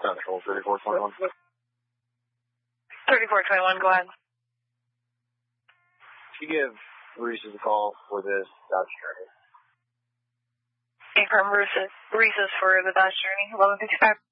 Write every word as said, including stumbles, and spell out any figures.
Central, thirty-four twenty-one. thirty-four twenty-one, go ahead. Can you give Reese's a call for this Dodge Journey? Confirm Reese's, Reese's for the Dodge Journey, eleven fifty-five.